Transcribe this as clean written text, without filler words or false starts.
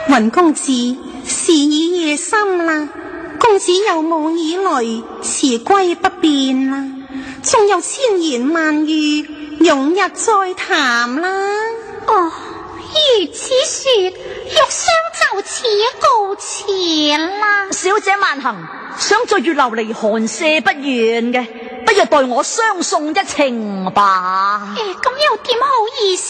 雲公子，時已夜深啦，公子有夢以來，辭歸不便啦，仲有千言萬語，容日再談啦。 哦，如此說，玉霜就此告辭啦。 小姐萬行，想在月樓離寒舍不遠嘅，不如代我相送一程吧。 咁又點好意思？